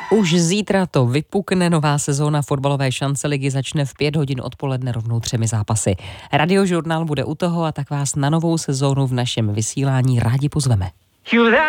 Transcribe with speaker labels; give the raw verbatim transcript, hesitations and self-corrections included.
Speaker 1: Už zítra to vypukne, nová sezóna fotbalové šance ligy začne v pět hodin odpoledne rovnou třemi zápasy. Radiožurnál bude u toho a tak vás na novou sezónu v našem vysílání rádi pozveme.